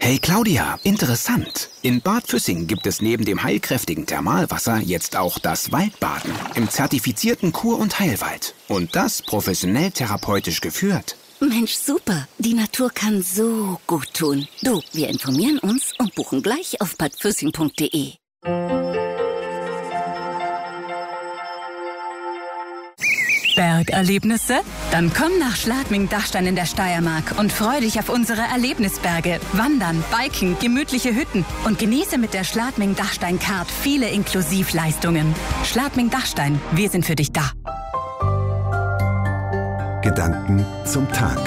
Hey Claudia, interessant. In Bad Füssing gibt es neben dem heilkräftigen Thermalwasser jetzt auch das Waldbaden im zertifizierten Kur- und Heilwald. Und das professionell therapeutisch geführt. Mensch, super. Die Natur kann so gut tun. Du, wir informieren uns und buchen gleich auf badfüssing.de. Bergerlebnisse? Dann komm nach Schladming-Dachstein in der Steiermark und freu dich auf unsere Erlebnisberge. Wandern, Biken, gemütliche Hütten und genieße mit der Schladming-Dachstein-Card viele Inklusivleistungen. Schladming-Dachstein, wir sind für dich da. Gedanken zum Tag.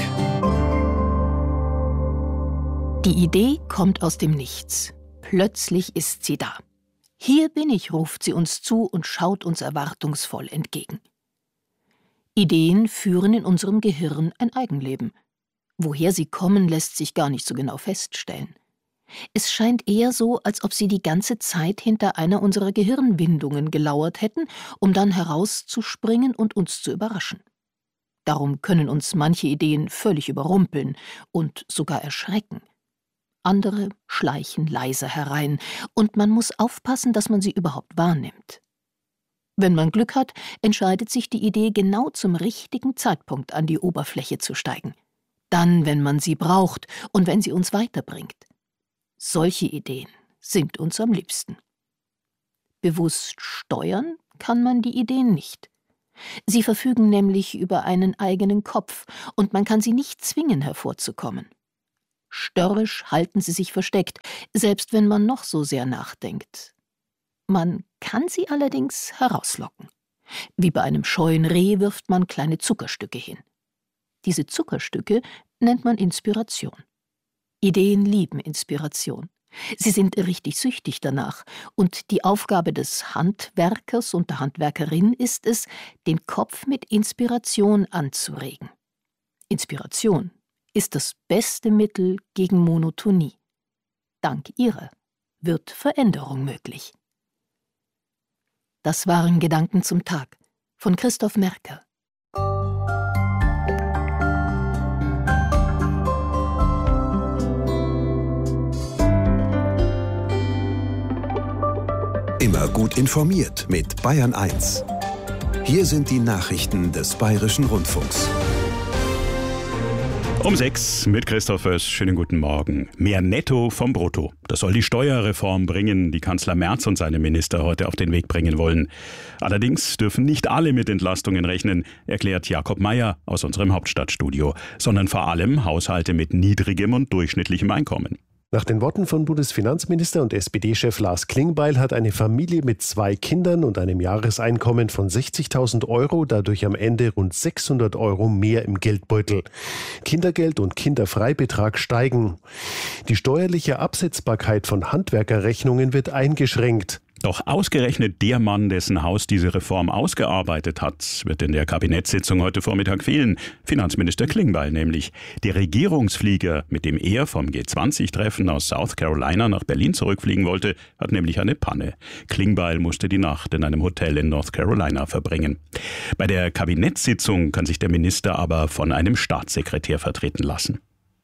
Die Idee kommt aus dem Nichts. Plötzlich ist sie da. Hier bin ich, ruft sie uns zu und schaut uns erwartungsvoll entgegen. Ideen führen in unserem Gehirn ein Eigenleben. Woher sie kommen, lässt sich gar nicht so genau feststellen. Es scheint eher so, als ob sie die ganze Zeit hinter einer unserer Gehirnwindungen gelauert hätten, um dann herauszuspringen und uns zu überraschen. Darum können uns manche Ideen völlig überrumpeln und sogar erschrecken. Andere schleichen leise herein, und man muss aufpassen, dass man sie überhaupt wahrnimmt. Wenn man Glück hat, entscheidet sich die Idee genau zum richtigen Zeitpunkt an die Oberfläche zu steigen. Dann, wenn man sie braucht und wenn sie uns weiterbringt. Solche Ideen sind uns am liebsten. Bewusst steuern kann man die Ideen nicht. Sie verfügen nämlich über einen eigenen Kopf und man kann sie nicht zwingen, hervorzukommen. Störrisch halten sie sich versteckt, selbst wenn man noch so sehr nachdenkt. Man kann sie allerdings herauslocken. Wie bei einem scheuen Reh wirft man kleine Zuckerstücke hin. Diese Zuckerstücke nennt man Inspiration. Ideen lieben Inspiration. Sie sind richtig süchtig danach, und die Aufgabe des Handwerkers und der Handwerkerin ist es, den Kopf mit Inspiration anzuregen. Inspiration ist das beste Mittel gegen Monotonie. Dank ihrer wird Veränderung möglich. Das waren Gedanken zum Tag von Christoph Merker. Immer gut informiert mit Bayern 1. Hier sind die Nachrichten des Bayerischen Rundfunks. Um 6 mit Christoph Oess. Schönen guten Morgen. Mehr Netto vom Brutto. Das soll die Steuerreform bringen, die Kanzler Merz und seine Minister heute auf den Weg bringen wollen. Allerdings dürfen nicht alle mit Entlastungen rechnen, erklärt Jakob Mayer aus unserem Hauptstadtstudio, sondern vor allem Haushalte mit niedrigem und durchschnittlichem Einkommen. Nach den Worten von Bundesfinanzminister und SPD-Chef Lars Klingbeil hat eine Familie mit 2 Kindern und einem Jahreseinkommen von 60.000 € dadurch am Ende rund 600 € mehr im Geldbeutel. Kindergeld und Kinderfreibetrag steigen. Die steuerliche Absetzbarkeit von Handwerkerrechnungen wird eingeschränkt. Doch ausgerechnet der Mann, dessen Haus diese Reform ausgearbeitet hat, wird in der Kabinettssitzung heute Vormittag fehlen. Finanzminister Klingbeil nämlich. Der Regierungsflieger, mit dem er vom G20-Treffen aus South Carolina nach Berlin zurückfliegen wollte, hat nämlich eine Panne. Klingbeil musste die Nacht in einem Hotel in North Carolina verbringen. Bei der Kabinettssitzung kann sich der Minister aber von einem Staatssekretär vertreten lassen.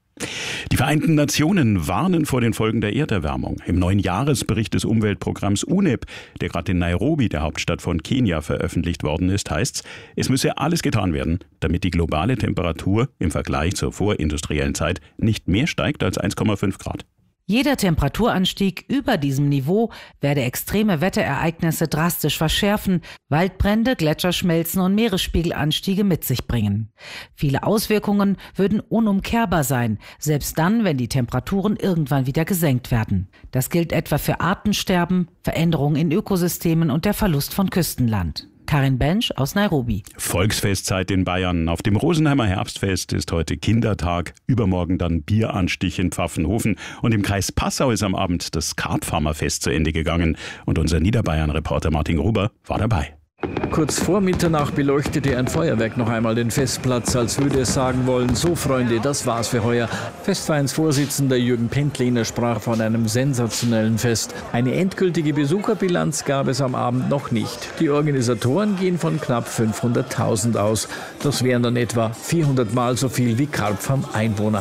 Die Vereinten Nationen warnen vor den Folgen der Erderwärmung. Im neuen Jahresbericht des Umweltprogramms UNEP, der gerade in Nairobi, der Hauptstadt von Kenia, veröffentlicht worden ist, heißt es müsse alles getan werden, damit die globale Temperatur im Vergleich zur vorindustriellen Zeit nicht mehr steigt als 1,5 Grad. Jeder Temperaturanstieg über diesem Niveau werde extreme Wetterereignisse drastisch verschärfen, Waldbrände, Gletscherschmelzen und Meeresspiegelanstiege mit sich bringen. Viele Auswirkungen würden unumkehrbar sein, selbst dann, wenn die Temperaturen irgendwann wieder gesenkt werden. Das gilt etwa für Artensterben, Veränderungen in Ökosystemen und der Verlust von Küstenland. Karin Bensch aus Nairobi. Volksfestzeit in Bayern. Auf dem Rosenheimer Herbstfest ist heute Kindertag, übermorgen dann Bieranstich in Pfaffenhofen und im Kreis Passau ist am Abend das Karpfarmerfest zu Ende gegangen und unser Niederbayern-Reporter Martin Gruber war dabei. Kurz vor Mitternacht beleuchtete ein Feuerwerk noch einmal den Festplatz, als würde es sagen wollen, so Freunde, das war's für heuer. Festvereinsvorsitzender Jürgen Pentlehner sprach von einem sensationellen Fest. Eine endgültige Besucherbilanz gab es am Abend noch nicht. Die Organisatoren gehen von knapp 500.000 aus. Das wären dann etwa 400 Mal so viel wie Karpfam Einwohner hat.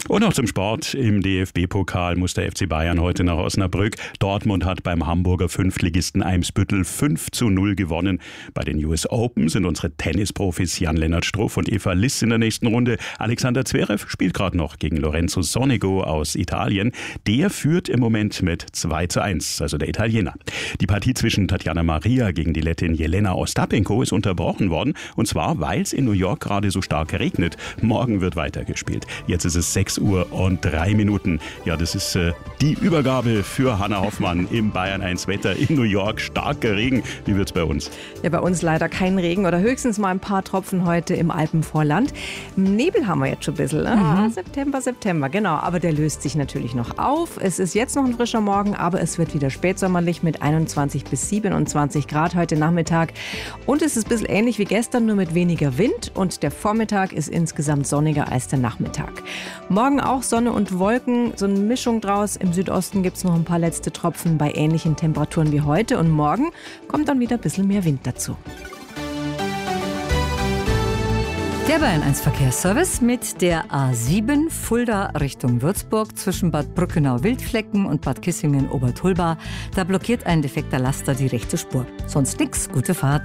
Und noch zum Sport. Im DFB-Pokal muss der FC Bayern heute nach Osnabrück. Dortmund hat beim Hamburger Fünftligisten Eimsbüttel 5:0 gewonnen. Bei den US Open sind unsere Tennisprofis Jan-Lennart Struff und Eva Liss in der nächsten Runde. Alexander Zverev spielt gerade noch gegen Lorenzo Sonego aus Italien. Der führt im Moment mit 2:1, also der Italiener. Die Partie zwischen Tatjana Maria gegen die Lettin Jelena Ostapenko ist unterbrochen worden. Und zwar, weil es in New York gerade so stark regnet. Morgen wird weitergespielt. Jetzt ist es 6:03. Ja, das ist die Übergabe für Hanna Hoffmann im Bayern 1 Wetter in New York. Starker Regen. Wie wird's bei uns? Ja, bei uns leider kein Regen oder höchstens mal ein paar Tropfen heute im Alpenvorland. Nebel haben wir jetzt schon ein bisschen. September, genau. Aber der löst sich natürlich noch auf. Es ist jetzt noch ein frischer Morgen, aber es wird wieder spätsommerlich mit 21 bis 27 Grad heute Nachmittag. Und es ist ein bisschen ähnlich wie gestern, nur mit weniger Wind. Und der Vormittag ist insgesamt sonniger als der Nachmittag. Morgen auch Sonne und Wolken, so eine Mischung draus. Im Südosten gibt es noch ein paar letzte Tropfen bei ähnlichen Temperaturen wie heute. Und morgen kommt dann wieder ein bisschen mehr Wind dazu. Der Bayern 1 Verkehrsservice mit der A7 Fulda Richtung Würzburg zwischen Bad Brückenau-Wildflecken und Bad Kissingen-Obertulba. Da blockiert ein defekter Laster die rechte Spur. Sonst nix, gute Fahrt.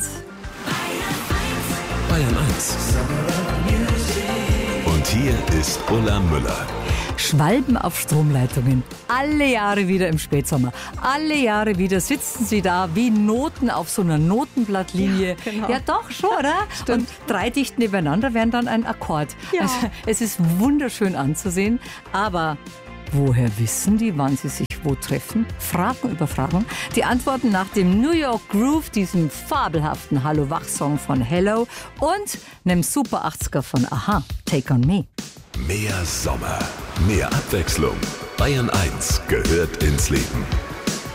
Bayern 1. Und hier ist Ulla Müller. Schwalben auf Stromleitungen. Alle Jahre wieder im Spätsommer. Alle Jahre wieder sitzen sie da wie Noten auf so einer Notenblattlinie. Ja, genau. Ja doch schon, oder? Stimmt. Und 3 dicht nebeneinander wären dann ein Akkord. Ja. Also, es ist wunderschön anzusehen, aber woher wissen die, wann sie sich wo treffen? Fragen über Fragen. Die Antworten nach dem New York Groove, diesem fabelhaften Hallo-Wach-Song von Hello und einem Super 80er von Aha, Take on Me. Mehr Sommer, mehr Abwechslung. Bayern 1 gehört ins Leben.